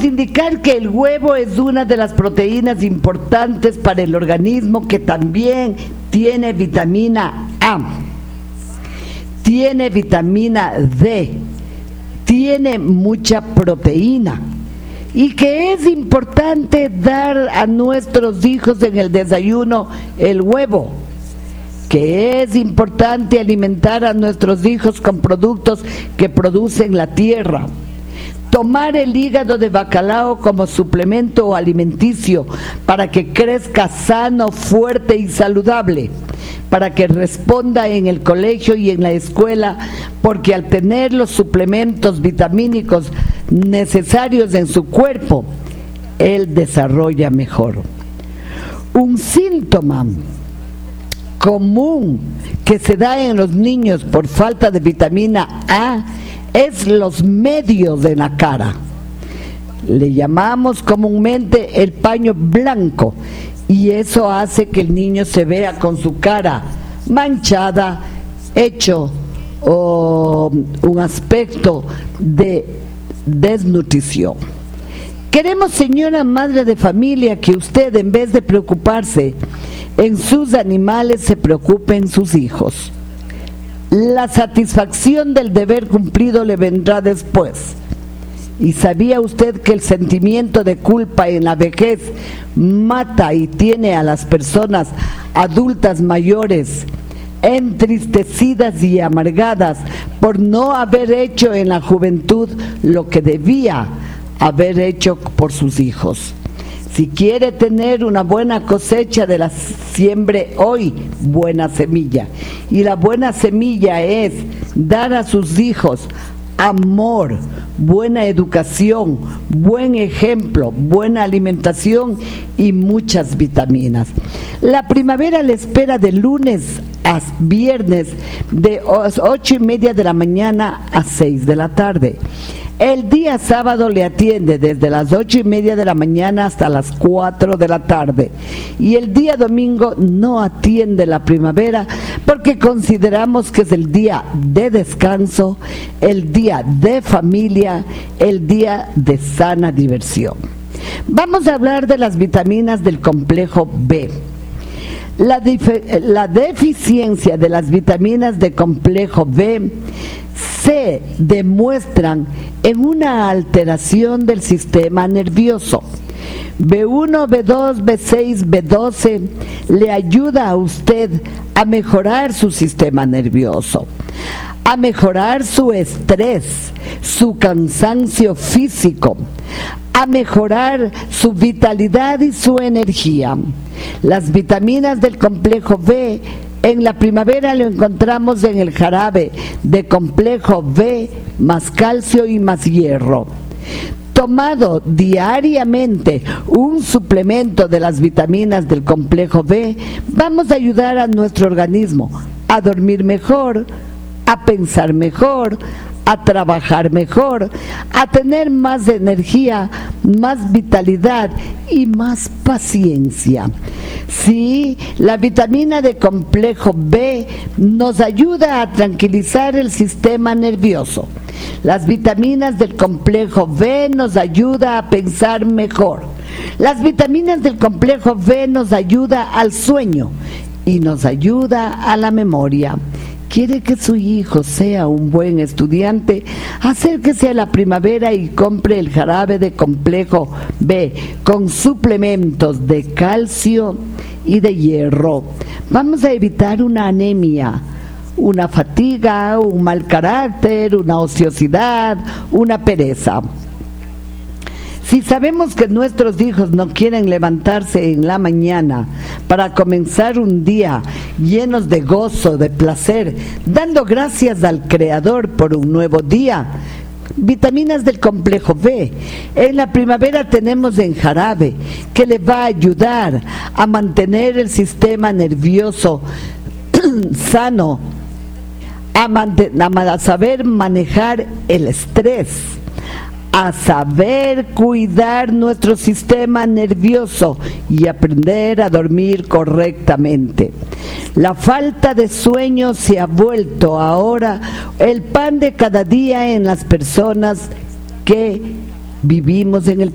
indicar que el huevo es una de las proteínas importantes para el organismo, que también tiene vitamina A, tiene vitamina D, tiene mucha proteína, y que es importante dar a nuestros hijos en el desayuno el huevo, que es importante alimentar a nuestros hijos con productos que producen la tierra. Tomar el hígado de bacalao como suplemento alimenticio para que crezca sano, fuerte y saludable, para que responda en el colegio y en la escuela, porque al tener los suplementos vitamínicos necesarios en su cuerpo, él desarrolla mejor. Un síntoma común que se da en los niños por falta de vitamina A es los medios de la cara. Le llamamos comúnmente el paño blanco, y eso hace que el niño se vea con su cara manchada, hecho un aspecto de desnutrición. Queremos, señora madre de familia, que usted, en vez de preocuparse en sus animales, se preocupe en sus hijos. La satisfacción del deber cumplido le vendrá después. ¿Y sabía usted que el sentimiento de culpa en la vejez mata y tiene a las personas adultas mayores entristecidas y amargadas por no haber hecho en la juventud lo que debía haber hecho por sus hijos? Si quiere tener una buena cosecha, de la siembre hoy buena semilla. Y la buena semilla es dar a sus hijos amor, buena educación, buen ejemplo, buena alimentación y muchas vitaminas. La primavera le espera de lunes a viernes, de 8:30 de la mañana a 6 de la tarde. El día sábado le atiende desde las 8:30 de la mañana hasta las 4 de la tarde. Y el día domingo no atiende la primavera, porque consideramos que es el día de descanso, el día de familia, el día de sana diversión. Vamos a hablar de las vitaminas del complejo B. La deficiencia de las vitaminas del complejo B se demuestran en una alteración del sistema nervioso. B1, B2, B6, B12 le ayuda a usted a mejorar su sistema nervioso, a mejorar su estrés, su cansancio físico, a mejorar su vitalidad y su energía. Las vitaminas del complejo B en la primavera lo encontramos en el jarabe de complejo B, más calcio y más hierro. Tomado diariamente un suplemento de las vitaminas del complejo B, vamos a ayudar a nuestro organismo a dormir mejor, a pensar mejor, a trabajar mejor, a tener más energía, más vitalidad y más paciencia. Sí, la vitamina de complejo B nos ayuda a tranquilizar el sistema nervioso. Las vitaminas del complejo B nos ayuda a pensar mejor. Las vitaminas del complejo B nos ayuda al sueño y nos ayuda a la memoria. ¿Quiere que su hijo sea un buen estudiante? Acérquese a la primavera y compre el jarabe de complejo B con suplementos de calcio y de hierro. Vamos a evitar una anemia, una fatiga, un mal carácter, una ociosidad, una pereza. Si sabemos que nuestros hijos no quieren levantarse en la mañana para comenzar un día llenos de gozo, de placer, dando gracias al Creador por un nuevo día, vitaminas del complejo B. En la primavera tenemos en jarabe, que le va a ayudar a mantener el sistema nervioso sano, a saber manejar el estrés, a saber cuidar nuestro sistema nervioso y aprender a dormir correctamente. La falta de sueño se ha vuelto ahora el pan de cada día en las personas que vivimos en el